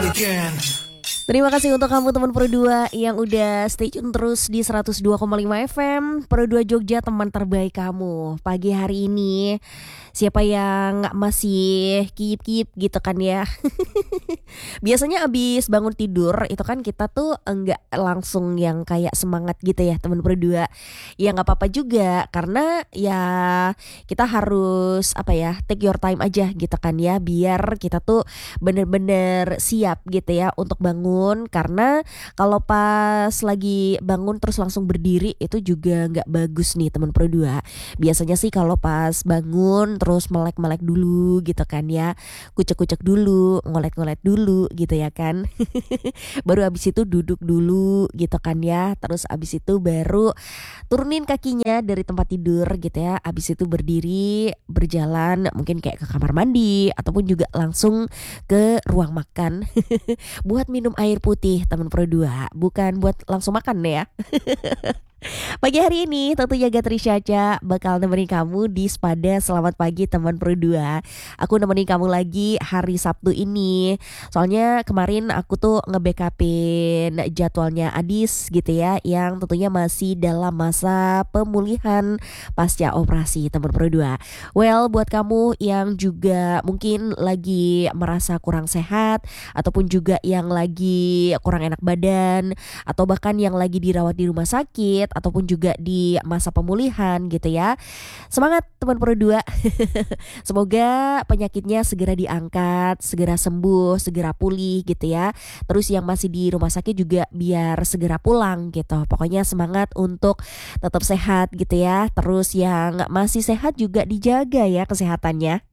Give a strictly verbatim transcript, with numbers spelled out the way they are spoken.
Terima kasih untuk kamu teman Pro dua yang udah stay tune terus di seratus dua koma lima F M. Pro dua Jogja, teman terbaik kamu. Pagi hari ini siapa yang masih kip-kip gitu kan ya. Biasanya abis bangun tidur itu kan kita tuh enggak langsung yang kayak semangat gitu ya teman Pro dua. Ya gak apa-apa juga, karena ya kita harus apa ya, take your time aja gitu kan ya, biar kita tuh bener-bener siap gitu ya untuk bangun. Karena kalau pas lagi bangun terus langsung berdiri itu juga nggak bagus nih teman Pro dua. Biasanya sih kalau pas bangun terus melek-melek dulu gitu kan ya, kucek-kucek dulu, ngolek-ngolek dulu gitu ya kan. Baru abis itu duduk dulu gitu kan ya. Terus abis itu baru turunin kakinya dari tempat tidur gitu ya. Abis itu berdiri, berjalan mungkin kayak ke kamar mandi ataupun juga langsung ke ruang makan buat minum air putih teman Pro dua, bukan buat langsung makan ya. Pagi hari ini tentunya Gatri Syaca bakal nemenin kamu di Spada Selamat Pagi teman Pro dua. Aku nemenin kamu lagi hari Sabtu ini. Soalnya kemarin aku tuh nge-backupin jadwalnya Adis gitu ya, yang tentunya masih dalam masa pemulihan pasca operasi teman Pro dua. Well, buat kamu yang juga mungkin lagi merasa kurang sehat, ataupun juga yang lagi kurang enak badan, atau bahkan yang lagi dirawat di rumah sakit, ataupun juga di masa pemulihan gitu ya. Semangat teman Pro dua. Semoga penyakitnya segera diangkat, segera sembuh, segera pulih gitu ya. Terus yang masih di rumah sakit juga biar segera pulang gitu. Pokoknya semangat untuk tetap sehat gitu ya. Terus yang masih sehat juga dijaga ya kesehatannya.